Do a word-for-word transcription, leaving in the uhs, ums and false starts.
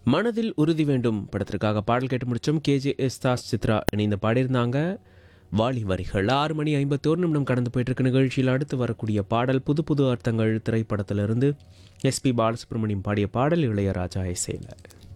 மனதில் உறுதி வேண்டும் படத்திற்காக பாடல் கேட்டு முடிச்சோம். கேஜே எஸ் தாஸ் சித்ரா இணைந்து பாடியிருந்தாங்க. வாலி வரிகள். ஆறு மணி ஐம்பத்தோரு நிமிடம் கடந்து போயிட்டு இருக்க நிகழ்ச்சியில் அடுத்து வரக்கூடிய பாடல் புது புது அர்த்தங்கள் திரைப்படத்திலிருந்து எஸ்பி பாலசுப்ரமணியம் பாடிய பாடல் இளையராஜா இசையில்.